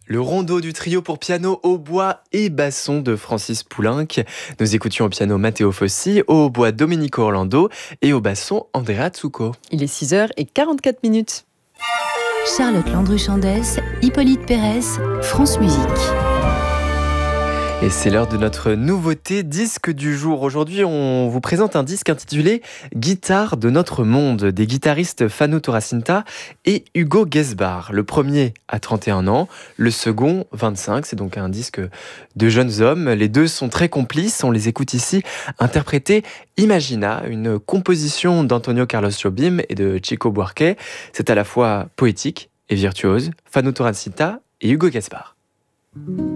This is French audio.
Le rondo du trio pour piano, hautbois et basson de Francis Poulenc. Nous écoutions au piano Matteo Fossi, au hautbois Domenico Orlando et au basson Andrea Zucco. Il est 6h44. Charlotte Landru-Chandès, Hippolyte Pérez, France Musique. Et c'est l'heure de notre nouveauté disque du jour. Aujourd'hui, on vous présente un disque intitulé « Guitare de notre monde » des guitaristes Fano Toracinta et Hugo Guesbar. Le premier a 31 ans, le second 25. C'est donc un disque de jeunes hommes. Les deux sont très complices. On les écoute ici interpréter Imagina, une composition d'Antonio Carlos Jobim et de Chico Buarque. C'est à la fois poétique et virtuose. Fano Toracinta et Hugo Guesbar.